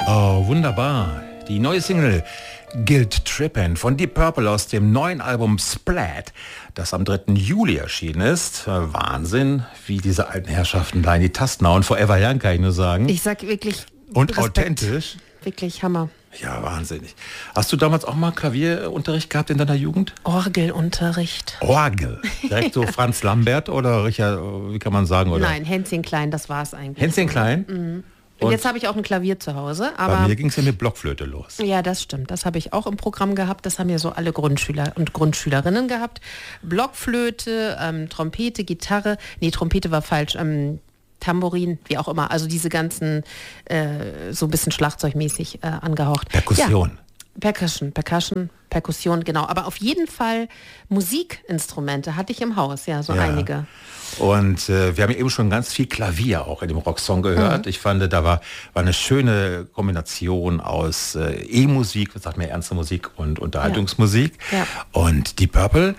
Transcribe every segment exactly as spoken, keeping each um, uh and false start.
Oh, wunderbar. Die neue Single Guilt Trippin' von Deep Purple aus dem neuen Album Splat, das am dritten Juli erschienen ist. Wahnsinn, wie diese alten Herrschaften da in die Tasten hauen. Forever Young, kann ich nur sagen. Ich sag wirklich Und Respekt. authentisch. Wirklich Hammer. Ja, wahnsinnig. Hast du damals auch mal Klavierunterricht gehabt in deiner Jugend? Orgelunterricht. Orgel? Direkt so Franz Lambert oder Richard, wie kann man sagen? Oder? Nein, Hänschen Klein, das war es eigentlich. Hänschen Klein? Mhm. Und, Und jetzt habe ich auch ein Klavier zu Hause. Aber bei mir ging es ja mit Blockflöte los. Ja, das stimmt. Das habe ich auch im Programm gehabt. Das haben ja so alle Grundschüler und Grundschülerinnen gehabt. Blockflöte, ähm, Trompete, Gitarre. Nee, Trompete war falsch. Ähm, Tambourin, wie auch immer. Also diese ganzen, äh, so ein bisschen schlagzeugmäßig äh, angehaucht. Perkussion. Ja. Percussion, Percussion, Perkussion, genau. Aber auf jeden Fall Musikinstrumente hatte ich im Haus, ja, so ja. einige. Und äh, wir haben eben schon ganz viel Klavier auch in dem Rocksong gehört. Mhm. Ich fand, da war, war eine schöne Kombination aus äh, E-Musik, was sagt mir ernste Musik und Unterhaltungsmusik ja. Ja. und Deep Purple.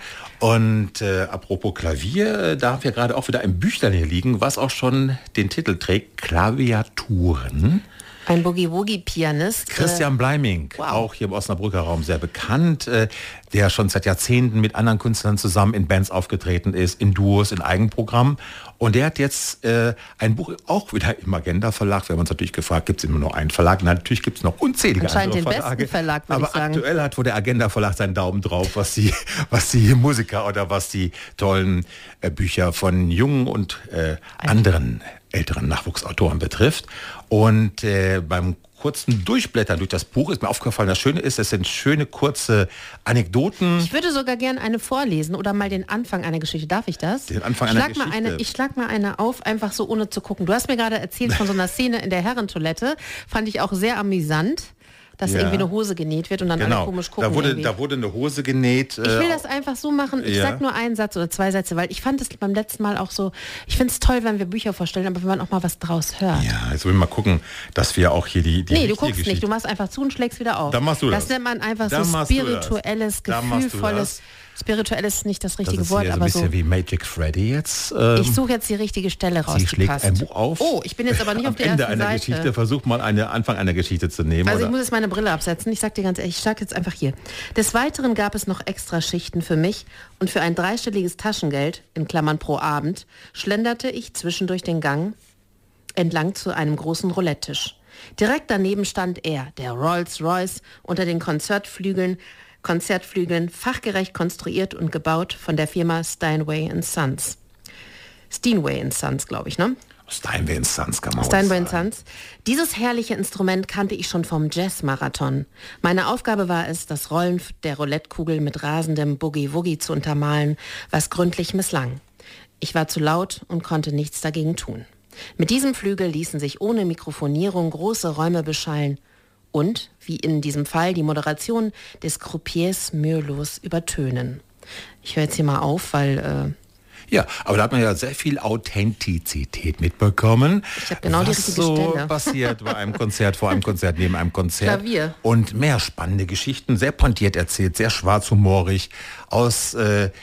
Und äh, apropos Klavier, da haben wir gerade auch wieder ein Büchlein hier liegen, was auch schon den Titel trägt, Klaviaturen. Ein Boogie-Woogie-Pianist. Christian Bleiming, wow. auch hier im Osnabrücker Raum sehr bekannt, äh, der schon seit Jahrzehnten mit anderen Künstlern zusammen in Bands aufgetreten ist, in Duos, in Eigenprogrammen. Und der hat jetzt äh, ein Buch auch wieder im Agenda Verlag. Wir haben uns natürlich gefragt, gibt es immer nur einen Verlag? Nein, natürlich gibt es noch unzählige Anscheinend andere den Verlage. Besten Verlag, würde aber ich sagen. Aktuell hat wohl der Agenda Verlag seinen Daumen drauf, was die, was die Musiker oder was die tollen äh, Bücher von jungen und äh, anderen älteren Nachwuchsautoren betrifft. Und äh, beim kurzen Durchblättern durch das Buch ist mir aufgefallen, das Schöne ist, es sind schöne kurze Anekdoten. Ich würde sogar gerne eine vorlesen oder mal den Anfang einer Geschichte. Darf ich das? Den Anfang ich einer schlag Geschichte. Mal eine, ich schlag mal eine auf, einfach so ohne zu gucken. Du hast mir gerade erzählt von so einer Szene in der Herrentoilette. Fand ich auch sehr amüsant, dass ja. irgendwie eine Hose genäht wird und dann genau. alle komisch gucken. Da wurde, da wurde eine Hose genäht. Ich will das einfach so machen. Ich ja. sag nur einen Satz oder zwei Sätze, weil ich fand es beim letzten Mal auch so, ich finde es toll, wenn wir Bücher vorstellen, aber wenn man auch mal was draus hört. Ja, jetzt will ich mal gucken, dass wir auch hier die, die Nee, du guckst Geschichte. nicht, du machst einfach zu und schlägst wieder auf. Dann machst du das. Das nennt man einfach Dann so spirituelles, gefühlvolles. Spirituelles ist nicht das richtige das ist Wort, so aber ein bisschen so. wie Magic Freddy jetzt. Ähm, ich suche jetzt die richtige Stelle raus. Sie die schlägt passt. ein Buch auf. Oh, ich bin jetzt aber nicht Am auf der Ende ersten einer Seite. Geschichte. Versuch mal einen Anfang einer Geschichte zu nehmen. Also oder? ich muss jetzt meine Brille absetzen. Ich sag dir ganz ehrlich, ich sag jetzt einfach hier. Des Weiteren gab es noch extra Schichten für mich und für ein dreistelliges Taschengeld, in Klammern pro Abend, schlenderte ich zwischendurch den Gang entlang zu einem großen Roulette-Tisch. Direkt daneben stand er, der Rolls-Royce, unter den Konzertflügeln, Konzertflügeln, fachgerecht konstruiert und gebaut von der Firma Steinway and Sons. Steinway and Sons, glaube ich, ne? Steinway and Sons kann man Steinway and sagen. Sons. Dieses herrliche Instrument kannte ich schon vom Jazz-Marathon. Meine Aufgabe war es, das Rollen der Roulettekugel mit rasendem Boogie-Woogie zu untermalen, was gründlich misslang. Ich war zu laut und konnte nichts dagegen tun. Mit diesem Flügel ließen sich ohne Mikrofonierung große Räume beschallen und, wie in diesem Fall, die Moderation des Croupiers mühelos übertönen. Ich höre jetzt hier mal auf, weil... Äh, Ja, aber da hat man ja sehr viel Authentizität mitbekommen. Ich habe genau die richtige so Stelle. passiert bei einem Konzert, vor einem Konzert, neben einem Konzert. Klavier. Und mehr spannende Geschichten, sehr pointiert erzählt, sehr schwarzhumorig aus äh,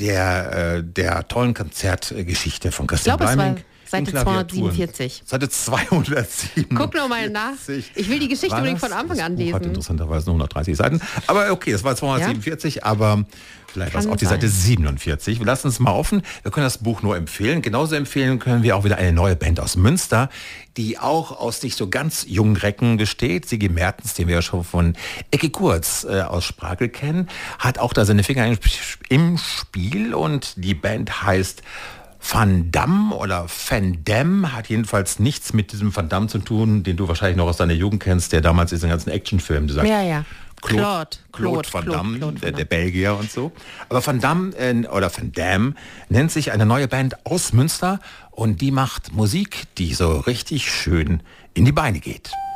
der, äh, der tollen Konzertgeschichte von Christian Ich glaube, es war Bleiming. Seite zweihundertsiebenundvierzig. Seite zweihundertsiebenundvierzig. Guck noch mal nach. Ich will die Geschichte War unbedingt das? von Anfang das an Buch lesen. hat interessanterweise nur hundertdreißig Seiten. Aber okay, das war zweihundertsiebenundvierzig, ja? Aber vielleicht war es Kann auch die sein. Seite siebenundvierzig. Wir lassen es mal offen. Wir können das Buch nur empfehlen. Genauso empfehlen können wir auch wieder eine neue Band aus Münster, die auch aus nicht so ganz jungen Recken besteht. Sigi Mertens, den wir ja schon von Ecke Kurz äh, aus Sprakel kennen, hat auch da seine Finger im, im Spiel und die Band heißt Van Damme oder Van Damme, hat jedenfalls nichts mit diesem Van Damme zu tun, den du wahrscheinlich noch aus deiner Jugend kennst, der damals ist in den ganzen Actionfilmen, du sagst, Ja, ja. Claude, Claude, Claude, Claude, Van Claude, Damme, Claude Van der, der Damme. Belgier und so. Aber Van Damme äh, oder Van Damme nennt sich eine neue Band aus Münster und die macht Musik, die so richtig schön in die Beine geht.